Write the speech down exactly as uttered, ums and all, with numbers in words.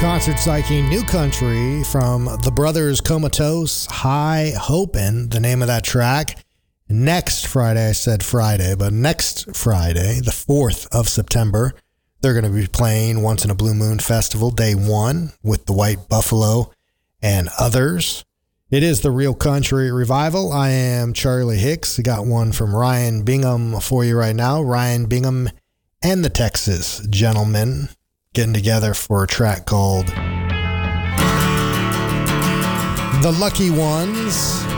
Concert Psyche New Country from the Brothers Comatose, High Hopin', the name of that track. Next Friday, I said Friday, but next Friday, the fourth of September, they're going to be playing Once in a Blue Moon Festival, day one, with the White Buffalo and others. It is the Real Country Revival. I am Charlie Hicks. I got one from Ryan Bingham for you right now. Ryan Bingham and the Texas Gentlemen getting together for a track called The Lucky Ones.